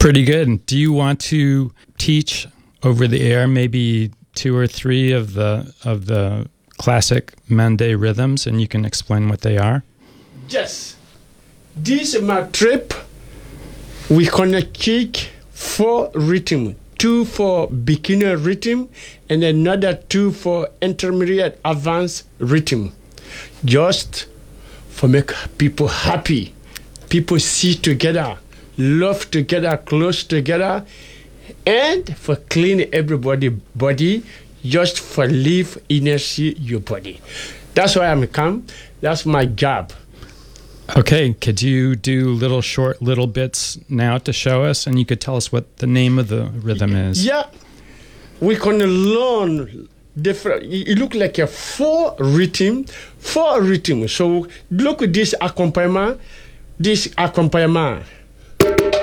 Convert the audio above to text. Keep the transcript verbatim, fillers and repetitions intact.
Pretty good. Do you want to teach over the air maybe two or three of the of the classic Mande rhythms, and you can explain what they are? Yes. This is my trip. We're gonna kick four rhythm, two for beginner rhythm, and another two for intermediate advanced rhythm. Just for make people happy, people see together, love together, close together, and for clean everybody body, just for leave energy your body. That's why I'm come. That's my job. Okay, could you do little short little bits now to show us, and you could tell us what the name of the rhythm is? Yeah, we're gonna learn different. It look like a four rhythm, four rhythm. So look at this accompaniment, this accompaniment.